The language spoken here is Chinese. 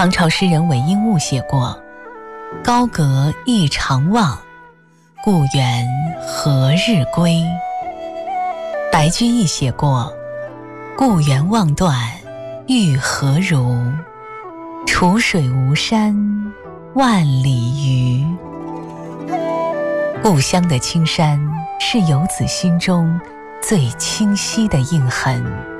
唐朝诗人韦应物写过：高阁一常望，故园何日归？白居易写过：故园望断欲何如？楚水无山万里余。故乡的青山是游子心中最清晰的印痕。